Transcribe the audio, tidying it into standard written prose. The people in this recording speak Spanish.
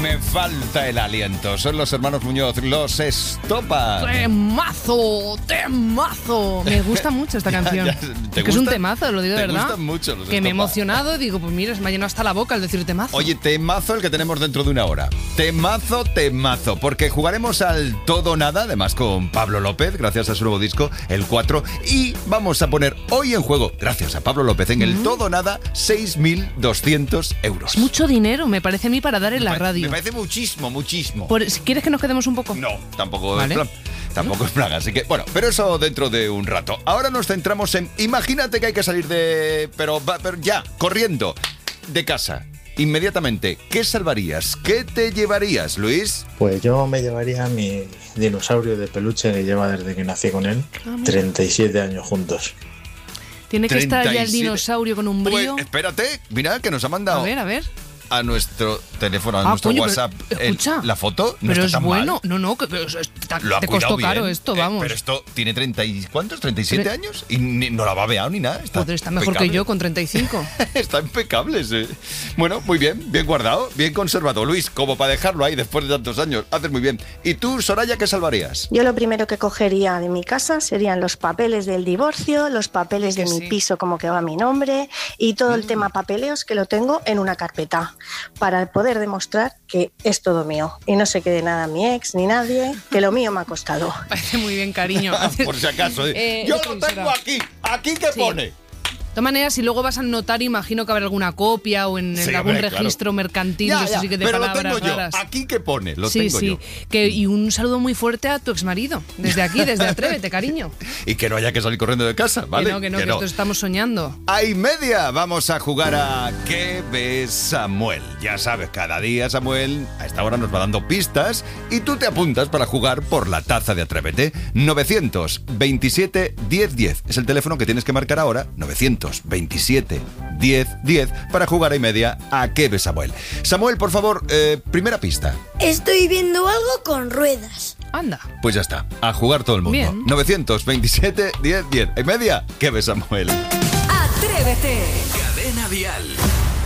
Me falta el aliento. Son los hermanos Muñoz, los Estopa. ¡Temazo! ¡Temazo! Me gusta mucho esta canción. ¿Te que es un temazo, lo digo de verdad. Me gustan mucho los Que me he Estopa. emocionado. Digo, pues mira, se me ha llenado hasta la boca al decir temazo. Oye, temazo el que tenemos dentro de una hora. Temazo, temazo. Porque jugaremos al todo o nada, además con Pablo López, gracias a su nuevo disco, el 4. Y vamos a poner hoy en juego, gracias a Pablo López, en el todo o nada, 6.200 euros. Es mucho dinero, me parece a mí, para dar en la radio. Me parece muchísimo, muchísimo. Si ¿Quieres que nos quedemos un poco? No, tampoco ¿Vale? es plan. Tampoco es plan, así que, bueno, pero eso dentro de un rato. Ahora nos centramos en, imagínate que hay que salir pero ya, corriendo, de casa, inmediatamente. ¿Qué salvarías? ¿Qué te llevarías, Luis? Pues yo me llevaría a mi dinosaurio de peluche que lleva desde que nací con él, 37 años juntos. Tiene que estar ya el 37. dinosaurio con un brío. Pues espérate, mira que nos ha mandado A ver. a nuestro teléfono, a nuestro coño, WhatsApp, escucha, la foto. No pero está es tan bueno. mal. No, que Lo ha te cuidado costó caro bien. esto, vamos. Pero esto tiene 30 y ¿cuántos? 37 años y no la ha babeado ni nada. Joder, está mejor impecable. que yo con 35. Está impecable, sí. Bueno, muy bien guardado, bien conservado. Luis, como para dejarlo ahí después de tantos años, haces muy bien. ¿Y tú, Soraya, qué salvarías? Yo lo primero que cogería de mi casa serían los papeles del divorcio, los papeles de mi piso como que va a mi nombre y todo el tema papeleos que lo tengo en una carpeta para poder demostrar que es todo mío y no se quede nada a mi ex ni nadie, que lo mío me ha costado. Parece muy bien, cariño. Por si acaso. Yo lo tengo aquí. ¿Aquí qué pone? De todas maneras, si luego vas al notario, imagino que habrá alguna copia o en Sí, algún hombre, registro mercantil, Ya, eso ya, sí que de pero lo palabras tengo yo. raras. ¿Aquí qué pone? Lo Sí, tengo yo. Y un saludo muy fuerte a tu exmarido. Desde aquí, desde Atrévete, cariño. Y que no haya que salir corriendo de casa, ¿vale? Que no, que esto estamos soñando. A y media vamos a jugar a ¿Qué ves, Samuel? Ya sabes, cada día Samuel a esta hora nos va dando pistas y tú te apuntas para jugar por la taza de Atrévete. 927 1010 es el teléfono que tienes que marcar ahora. 927 1010 para jugar a y media a ¿Qué ves, Samuel? Samuel, por favor, primera pista. Estoy viendo algo con ruedas. Anda. Pues ya está, a jugar todo el mundo. Bien. 927 1010 y media, ¿Qué ves, Samuel? Atrévete. Cadena Dial.